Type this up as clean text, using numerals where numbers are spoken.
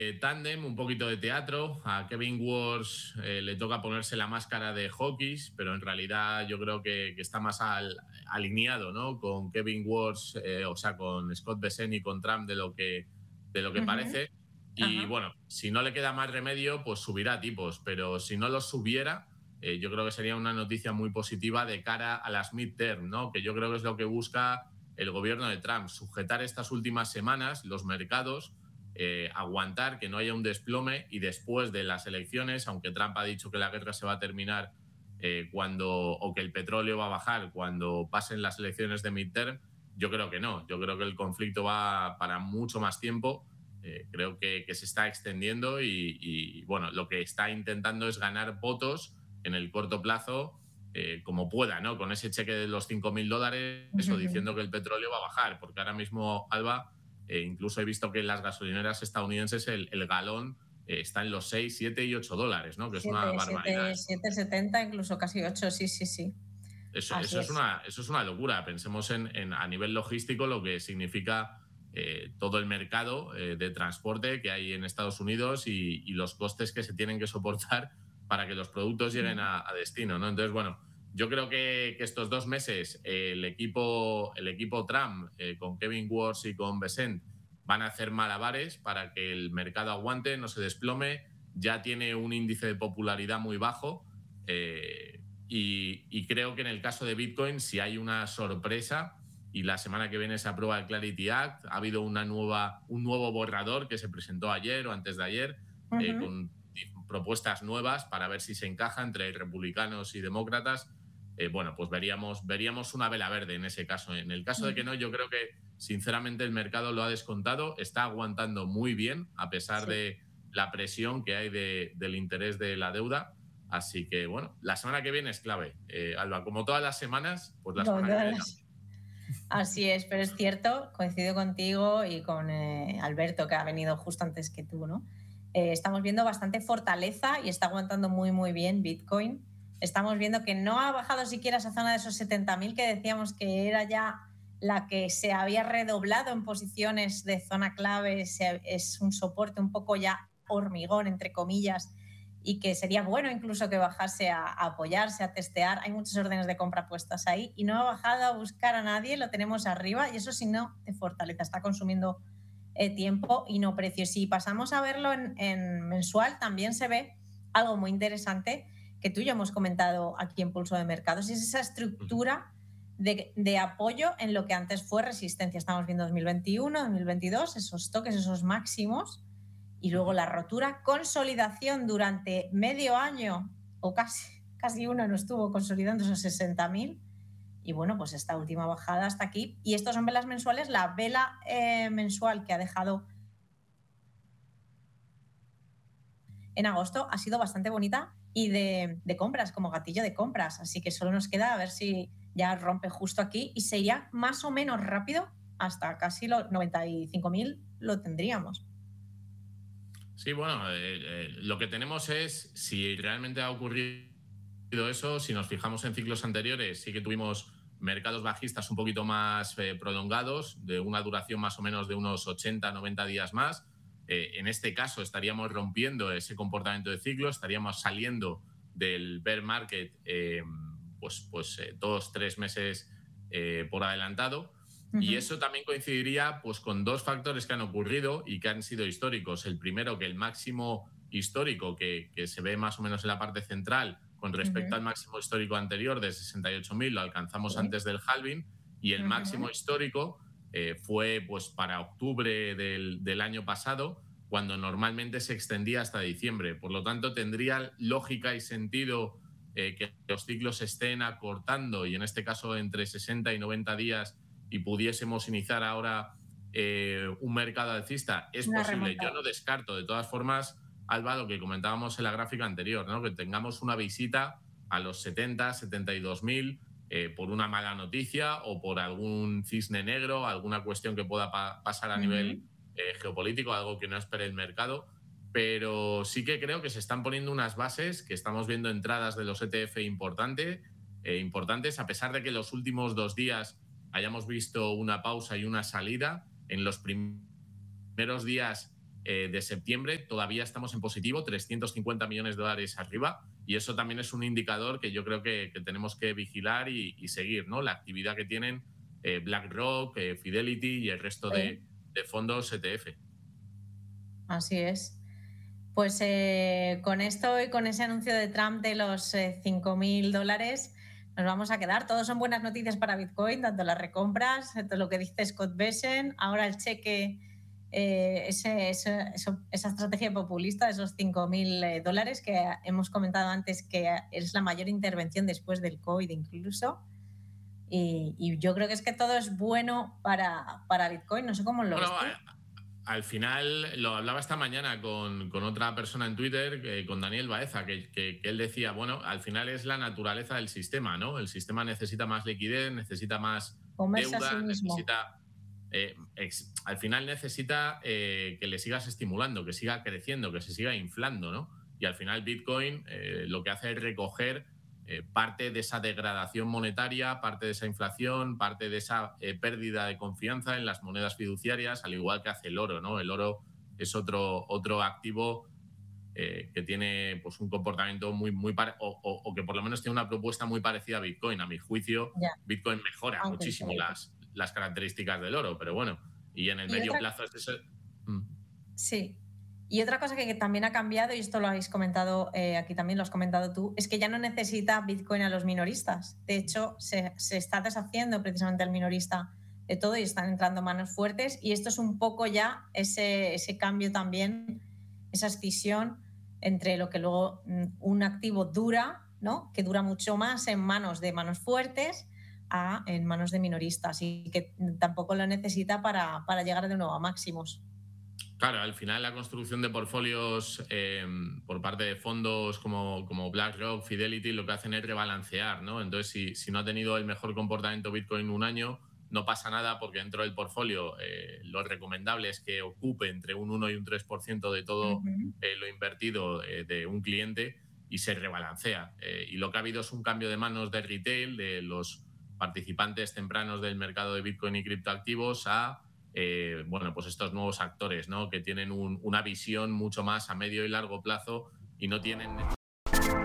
tándem, un poquito de teatro. A Kevin Walsh le toca ponerse la máscara de Hawkins, pero en realidad yo creo que está más alineado, ¿no? Con Kevin Walsh, o sea, con Scott Bessent y con Trump de lo que parece. Y bueno, si no le queda más remedio, pues subirá tipos, pero si no los subiera, yo creo que sería una noticia muy positiva de cara a las midterm, ¿no? Que yo creo que es lo que busca el gobierno de Trump, sujetar estas últimas semanas los mercados, aguantar que no haya un desplome y después de las elecciones, aunque Trump ha dicho que la guerra se va a terminar o que el petróleo va a bajar cuando pasen las elecciones de midterm, yo creo que no. Yo creo que el conflicto va para mucho más tiempo. Creo que se está extendiendo y bueno, lo que está intentando es ganar votos en el corto plazo, como pueda, ¿no? Con ese cheque de los $5.000 o diciendo que el petróleo va a bajar, porque ahora mismo, Alba, incluso he visto que en las gasolineras estadounidenses el galón está en los 6, 7 y 8 dólares, ¿no? Que es una barbaridad. 7,70, incluso casi 8, sí. Eso es una locura. Pensemos a nivel logístico lo que significa todo el mercado de transporte que hay en Estados Unidos y los costes que se tienen que soportar para que los productos lleguen a destino, ¿no? Entonces, bueno, yo creo que estos 2 meses el equipo Trump con Kevin Walsh y con Bessent van a hacer malabares para que el mercado aguante, no se desplome. Ya tiene un índice de popularidad muy bajo y creo que en el caso de Bitcoin, si hay una sorpresa y la semana que viene se aprueba el Clarity Act, ha habido un nuevo borrador que se presentó ayer o antes de ayer con propuestas nuevas para ver si se encaja entre republicanos y demócratas. Bueno, pues veríamos una vela verde en ese caso. En el caso de que no, yo creo que sinceramente el mercado lo ha descontado, está aguantando muy bien a pesar de la presión que hay del interés de la deuda. Así que, bueno, la semana que viene es clave. Alba, como todas las semanas, pues la semana que viene también. Así es, pero es cierto, coincido contigo y con Alberto, que ha venido justo antes que tú, ¿no? Estamos viendo bastante fortaleza y está aguantando muy, muy bien Bitcoin. Estamos viendo que no ha bajado siquiera esa zona de esos 70.000 que decíamos que era ya la que se había redoblado en posiciones de zona clave. Es un soporte un poco ya hormigón, entre comillas, y que sería bueno incluso que bajase a apoyarse, a testear. Hay muchas órdenes de compra puestas ahí y no ha bajado a buscar a nadie, lo tenemos arriba y eso sí no te fortaleza, está consumiendo tiempo y no precio. Si pasamos a verlo en mensual, también se ve algo muy interesante que tú y yo hemos comentado aquí en Pulso de Mercados, y es esa estructura de apoyo en lo que antes fue resistencia. Estamos viendo 2021, 2022, esos toques, esos máximos, y luego la rotura, consolidación durante medio año o casi uno no estuvo consolidando esos 60.000. Y bueno, pues esta última bajada hasta aquí. Y estos son velas mensuales. La vela mensual que ha dejado en agosto ha sido bastante bonita y de compras, como gatillo de compras. Así que solo nos queda a ver si ya rompe justo aquí y se iría más o menos rápido hasta casi los 95.000 lo tendríamos. Sí, bueno, lo que tenemos es, si realmente ha ocurrido eso, si nos fijamos en ciclos anteriores, sí que tuvimos mercados bajistas un poquito más prolongados, de una duración más o menos de unos 80, 90 días más. En este caso estaríamos rompiendo ese comportamiento de ciclo, estaríamos saliendo del bear market 2, 3 meses por adelantado. Y eso también coincidiría pues, con 2 factores que han ocurrido y que han sido históricos. El primero, que el máximo histórico que se ve más o menos en la parte central con respecto al máximo histórico anterior de 68.000 lo alcanzamos antes del halving, y el máximo histórico fue pues, para octubre del año pasado, cuando normalmente se extendía hasta diciembre. Por lo tanto, tendría lógica y sentido que los ciclos se estén acortando, y en este caso entre 60 y 90 días, y pudiésemos iniciar ahora un mercado alcista. Es posible. Yo no descarto, de todas formas, Alba, lo que comentábamos en la gráfica anterior, ¿no? Que tengamos una visita a los 70, 72.000 por una mala noticia o por algún cisne negro, alguna cuestión que pueda pasar a nivel geopolítico, algo que no espere el mercado. Pero sí que creo que se están poniendo unas bases, que estamos viendo entradas de los ETF importantes, a pesar de que los últimos 2 días hayamos visto una pausa y una salida. En los primeros días de septiembre todavía estamos en positivo, 350 millones de dólares arriba, y eso también es un indicador que yo creo que tenemos que vigilar y seguir, ¿no? La actividad que tienen BlackRock, Fidelity y el resto de fondos ETF. Así es. Pues con esto y con ese anuncio de Trump de los $5.000 nos vamos a quedar. Todos son buenas noticias para Bitcoin, tanto las recompras, todo lo que dice Scott Bessent, ahora el cheque, esa estrategia populista de esos $5.000 que hemos comentado antes, que es la mayor intervención después del COVID incluso. Y yo creo que es que todo es bueno para Bitcoin. No sé cómo lo ves tú. Al final, lo hablaba esta mañana con otra persona en Twitter, con Daniel Baeza, que él decía, bueno, al final es la naturaleza del sistema, ¿no? El sistema necesita más liquidez, necesita más comerse deuda, a sí mismo. Al final necesita que le sigas estimulando, que siga creciendo, que se siga inflando, ¿no? Y al final Bitcoin lo que hace es recoger parte de esa degradación monetaria, parte de esa inflación, parte de esa pérdida de confianza en las monedas fiduciarias, al igual que hace el oro, ¿no? El oro es otro activo que tiene pues, un comportamiento o que por lo menos tiene una propuesta muy parecida a Bitcoin. A mi juicio, Bitcoin mejora muchísimo las características del oro, pero bueno, y en el medio plazo es eso. Sí. Y otra cosa que también ha cambiado, y esto lo habéis comentado, aquí también lo has comentado tú, es que ya no necesita Bitcoin a los minoristas. De hecho, se está deshaciendo precisamente al minorista de todo y están entrando manos fuertes. Y esto es un poco ya ese cambio también, esa escisión entre lo que luego un activo dura, ¿no? Que dura mucho más en manos de manos fuertes en manos de minoristas, y que tampoco lo necesita para llegar de nuevo a máximos. Claro, al final la construcción de portfolios por parte de fondos como BlackRock, Fidelity, lo que hacen es rebalancear, ¿no? Entonces, si no ha tenido el mejor comportamiento Bitcoin un año, no pasa nada, porque dentro del portfolio lo recomendable es que ocupe entre un 1 y un 3% de todo lo invertido de un cliente, y se rebalancea. Y lo que ha habido es un cambio de manos de retail, de los participantes tempranos del mercado de Bitcoin y criptoactivos, a bueno, pues estos nuevos actores, ¿no? Que tienen una visión mucho más a medio y largo plazo y no tienen